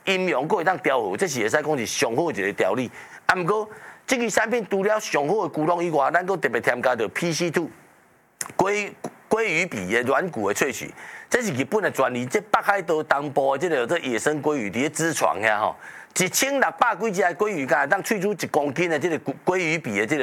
阴阳，佫会当调和，这是会使讲是上好一个调理。啊，毋过这个产品除了上好的古龙以外，咱佫特别添加着 PC2 鲑鱼皮的软骨的萃取，这是日本的专利。这北海道东部的这野生鲑鱼，伫咧脂床遐吼，1600几只的鲑鱼干，当萃出1公斤的这个鲑鱼皮的这个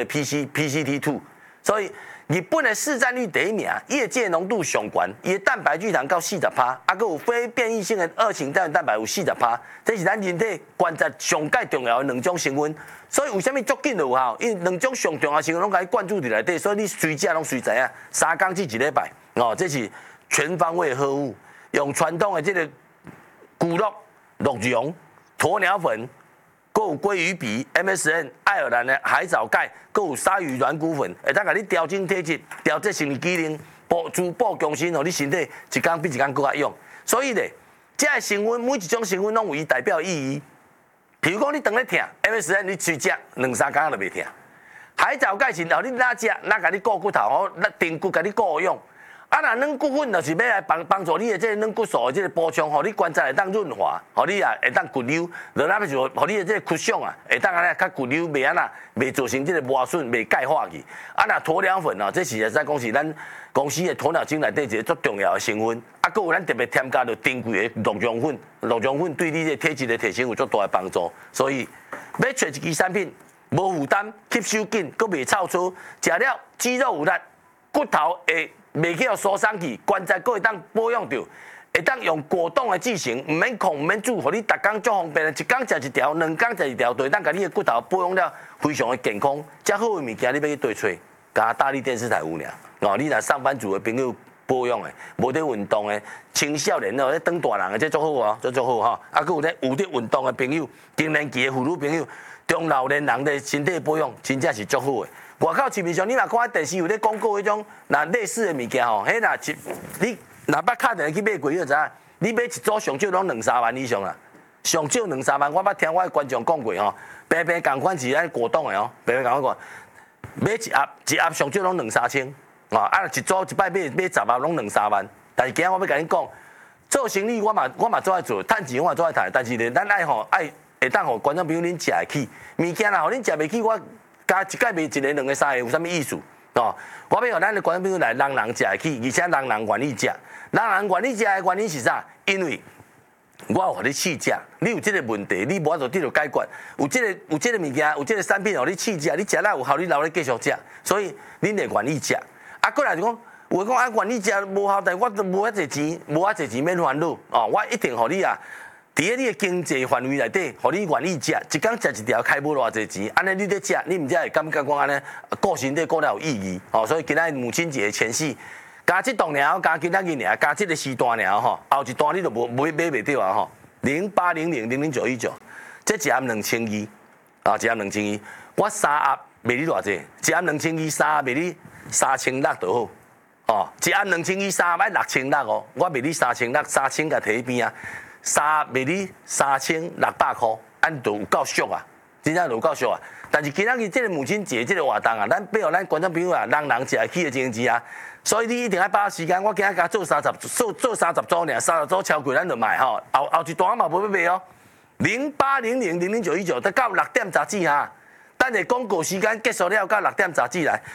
PCT2， 所以日本的市占率第一名，业界浓度上悬，伊的蛋白聚糖到40%，啊，佮有非变异性的二型单元蛋白有40%，这是咱人体观察上介重要的2种成分。所以为什么足紧就有效？因为2种上重要的成分拢甲你灌注伫内底，所以你随食拢随知影，3工至1礼拜，哦，这是全方位呵护，用传统的这个骨肉、鹿茸、鸵鸟粉。佮有鲑鱼皮、MSM、爱尔兰的海藻钙，佮有鲨鱼软骨粉，会当甲你调整体质、调节生理机能、助补强身，互你身体一天比一天更较勇。所以咧，这个成分每一种成分拢有伊代表意义。譬如讲你肠咧痛 ，MSM 你去食2-3工就袂痛。海藻钙是后你哪食，哪甲你固骨头，吼，定骨甲你固用。啊，若软骨粉就是要来帮助你的这个软骨素的这个补充，互你关节会当润滑，互你啊会当骨溜，落那就互你的这个骨相啊会当安尼较骨溜，袂安那袂造成这个磨损，袂钙化去。啊，若鸵鸟粉哦，这是会使讲是咱公司的鸵鸟精内底一个足重要的成分。啊，佮有咱特别添加着珍贵的鹿茸粉，鹿茸粉对你的体质的提升有足大的帮助。所以要找一支产品，无负担、吸收紧，佮袂臭粗，食了肌肉有力，骨头会。袂去互疏松去，关节佫会当保养着，会当用果冻来制成，毋免控，毋免煮，互你逐工足方便。一工食一条，2工食一条，就会当甲你的骨头保养了非常的健康。遮好的物件你要去对找，甲大力电视台有尔。哦，你若上班族的朋友保养的，无咧运动的，青少年哦，咧当大人的这足好哦，这足好吼。啊，佫有咧有咧运动的朋友，更年期的妇女朋友，中老年人的身体保养，真正是足好的。外口市面上，你若看电视有咧广告迄种，那类似的物件吼，迄若你若捌敲电话去买过，你就知影，你买一组上少拢2-3万以上啦，上少2-3万，我捌听我的观众讲过吼，平平共款是咱果冻的哦，平平共款，买一盒上少拢2-3千，啊，一组一摆买10盒拢2-3万，但是今日我要甲你讲，做生意我嘛做爱做，趁钱我嘛做爱趁，但是咧咱爱会当互观众朋友恁食会起，物件啦，互恁食袂起我。加一届卖1个、2个、3个，有啥物意思？哦，我要互咱的观众朋友来，人食会起，而且人愿意食。人愿意食的原因是啥？因为我有互你试食，你有这个问题，你无法度得到解决。有这个物件，有这个产品，互你试食，你食了有效，你留咧继续食，所以恁会愿意食。啊，过来就讲，有讲啊，愿意食无效，但我都无遐济钱，无遐济钱免烦恼。哦，我一定互你啊。伫咧你的经济范围内底，互你愿意食，一工食一条，开无偌济钱，安尼你咧食，你毋才会感觉讲安尼顾身体顾了有意义。哦，所以今仔母亲节前夕，加这档尔，加今仔日尔，加这个时段尔吼，后一段你就买袂着啊吼。0800000919，这一盒2200，啊，一盒2200，我3盒卖你偌济？一盒2200，3盒卖你3600就好。哦，一盒2200，3盒要6600哦，我卖你3600，3000甲摕去边啊。3盒卖你3600块，按就有够俗啊，真正有够俗啊！但是今仔日这个母亲节这个活动啊，咱要互咱观众朋友啊，人食会起的经济啊，所以你一定要把握时间。我今仔甲做30组尔，30组超过咱就卖吼。后一段嘛无要卖哦。0800000919，到6点杂志哈，等下广告时间结束了，到6点杂志来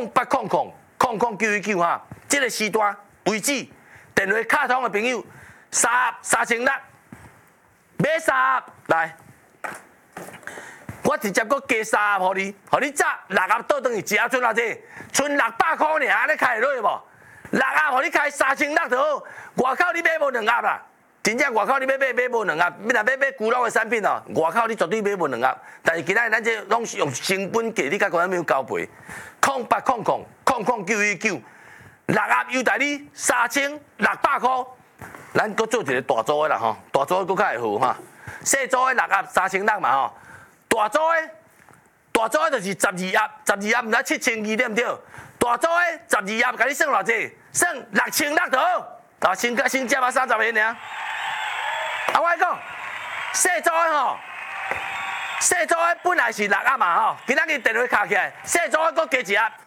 0800000919哈，这个时段为止，电话卡通的朋友。3盒3600，买3盒来，我直接搁加3盒互你炸6盒倒转去，一盒剩偌济？剩600块尔，安尼开会落去无？6盒互你开3600就好，外口你买无2盒啦。真正外口你买无2盒，你若要买古老的产品哦，外口你绝对买无2盒。但是今仔咱这拢是用成本价，你甲观众朋友交赔。0800000919，6盒优待你3600块。咱搁做一个大组的啦吼，大组的搁较会好哈。小组的6盒3600嘛吼，大组的就是12盒，12盒毋知7200对毋对？大组的12盒，甲你算偌济？算6600就好。啊，先接啊30个尔。啊，我讲，小组的吼，小组的本来是6盒嘛吼，今仔日电话卡起来，小组的搁加一盒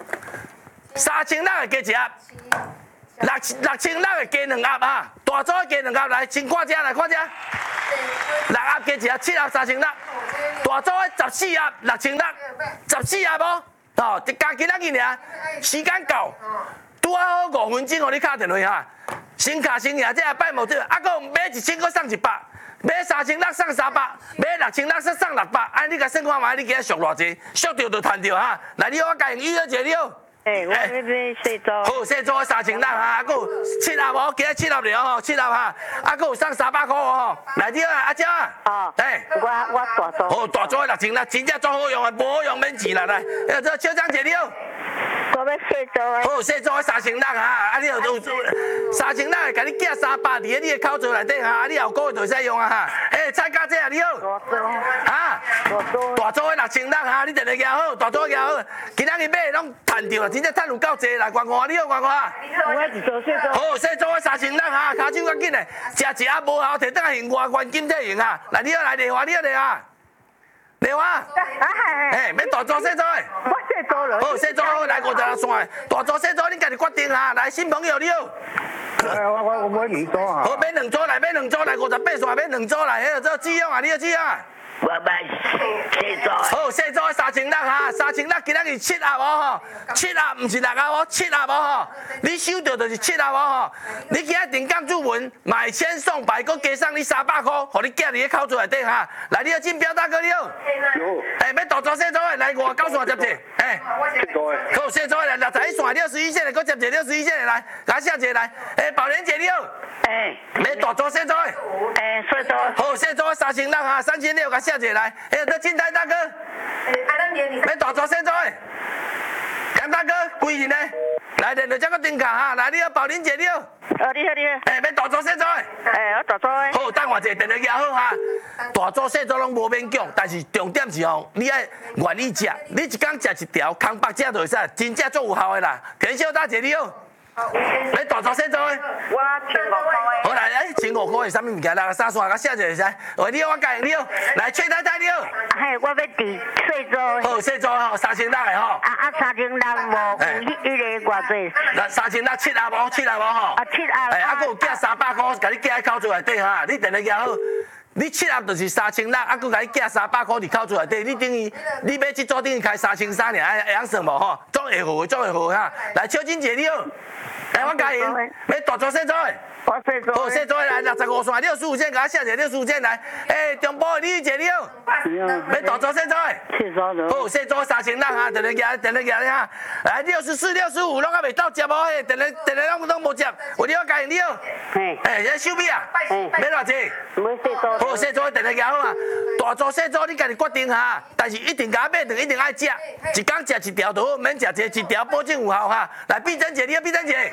，3600的加一盒。6600的加2盒啊，大组加2盒来，先看遮来看遮。 6盒加一盒7盒3600，大组的14盒6000，14盒无？哦，就加今仔日尔，时间到，拄好5分钟，互你敲电话哈。先卡先赢，这下拜无这，啊，搁买1000搁送100，买3600送300，买6000送600，安你甲算看卖，你今日俗偌济，俗着就赚着哈。来，你我甲用1号一了。 我要买细组。 好，细组的3600哈，啊，搁有7盒无？今日7盒了吼，7盒哈，啊，搁有送300块吼。来，你啊，阿姐啊。 哦。我大组。 好，大组的6000，真正足好用的，无好用免钱啦。来，这小张一了。 我要细组的。 好，细组的3600哈，啊，你有3600会甲你寄300，伫咧你的口罩内底哈，啊，你后个月就使用啊哈。菜家姐啊，你好。 大组。 哈。大组的6000哈，你定定举好，大组举好，今仔日买拢赚着啦，真正赚有够济啦，观看你好观看。 我是做细组。 好，细组的3600哈，骹手较紧的，食一盒无效，摕倒来用外关金体用啊。来，你好来电话，你好电话。电话。免大组细组的。 我细组了。 好，细组好来56线，大组细组你家己决定哈。来，新朋友你好。 我买2组啊。 好，买2组来，买2组来58线，买2组来，迄个做志勇啊，你好志勇啊。 我买细组。 好，细组的3600哈，3600今仔日7盒无吼，7盒毋是6盒无，7盒无吼，你收到就是7盒无吼。你今仔定岗注文买千送百，搁加送你300块，互你寄伫咧口罩内底哈。来，你好，金彪大哥你好。有。要大组细组的来59线接者， 细组的。 好，细组的来61线，61线的搁接者61线的来，甲写者来。宝莲姐你好。要大组细组的。 细组。 好，细组的3600哈，3600甲写者来。这金台大哥。要大组细组的。杨大哥，贵人呢？来，连着这个顶卡哈，来你好，宝莲姐你好。 你好。 要大组细组的。 我大组的。 好，等我一下，电话举好哈。大组细组拢无免讲，但是重点是吼，你爱愿意食，你一工食1条，空白食就会使，真正足有效的啦。田小大姐你好。要大组细组的。 我15块的。 好来，15块的啥物物件来3线，甲写一下。喂，你好，我教你好。来，崔太太你好。 我要伫细组的。 好，细组吼，3600的吼。 3600无有迄个偌济。 那3600 7盒无？7盒无吼？ 7盒。 啊，搁有寄300块，甲你寄喺口罩内底哈。你电话举好。你7盒就是3600，啊，搁甲你寄300块伫口罩内底，你等于你买一组等于开3300尔，会晓算无吼？总会好，总会好哈。来，秋金姐你好。我教你，要大组细组的。 我细组。 好，细组的来65线，65线，甲我写者65线来。中部的李姐你好。要大组细组的。 细组的。 好，细组3600哈，电话举哈。来64、65拢还未到接无？电话拢无接。有你好，教你好。收米啊？要偌济？ 买细组。 好，细组的电话举好啊。大组细组你家己决定哈，但是一定甲买，一定爱食，一工食1条就好，免食1条保证有效哈。来，碧珍姐你好，碧珍姐。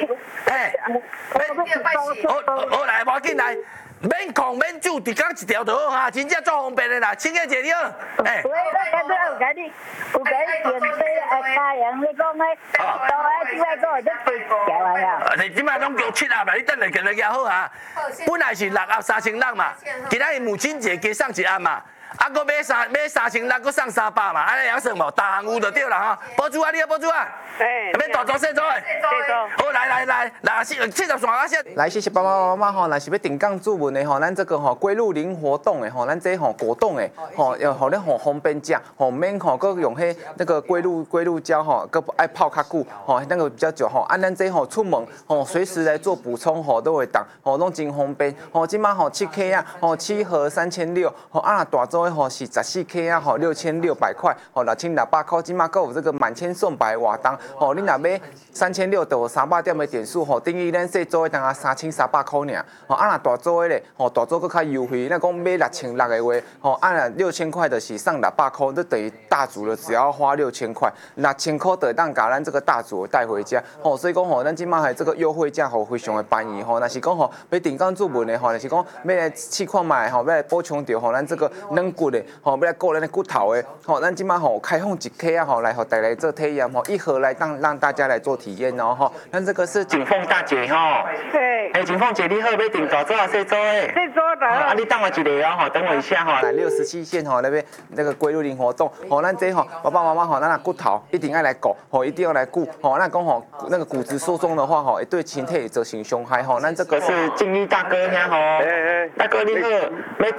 好来，无要紧来，免控免煮，一工1条就好哈，真正足方便的啦。青姐姐你好， 有甲你电话家人，你讲迄，即摆个会得1条啊呀？ 你即摆拢叫7盒啦，你等下电话举好哈。本来是6盒3600嘛，今仔日母亲节加送1盒嘛。啊，搁买3600，搁送300嘛，安尼样算无？大项有就对啦吼。保主啊，你好，保主啊。要大组细组的。 细组。 好，来，70线啊，写。 来，谢谢爸爸妈妈吼，若是要定岗注文的吼，咱这个吼归路零活动的吼，咱这吼果冻的吼，要互咱吼方便食，吼免吼搁用那个归路胶吼，搁爱泡较久吼，那个比较久吼。按咱这吼出门吼，随时来做补充吼都会当，吼拢真方便。吼，即马吼7K 啊，吼7盒3600，吼啊大组的吼是14K 啊，吼6600块，吼6600块，即马搁有这个满千送百活动，吼你若买3600就有300点的点数，吼等于咱细组的当啊3300块尔，吼啊若大组的咧，吼大组搁较优惠，咱讲买6600的话，吼啊若6000块就是送600块，这等于大组的只要花6000块，6000块就当把咱这个大组带回家，吼所以讲吼咱即马还这个优惠价吼非常的便宜吼，若是讲吼要定岗注文的吼，若是讲要来试看卖吼，要来补充着吼咱这个软骨的，吼，要来顾咱的骨头的，吼，咱今麦吼开放一科啊，吼，来和大家做体验，吼，一盒来让大家来做体验哦，吼，咱这个是景凤大姐吼， 对， 哎，景凤姐你好，要订多少岁做的？ 是做的。 啊，你等我一下哦，吼，等我一下吼，来67线吼那边那个龟鹿林活动，吼，咱这吼爸爸妈妈吼，咱那骨头一定要来顾，吼，一定要来顾，吼，那讲吼那个骨质疏松的话吼，会对身体造成伤害吼，咱这个是敬义大哥呀吼，大哥你好，要